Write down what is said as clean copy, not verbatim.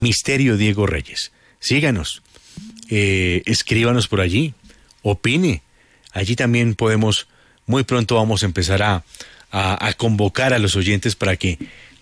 Misterio Diego Reyes. Síganos, escríbanos por allí, opine. Allí también podemos, muy pronto vamos a empezar a convocar a los oyentes para que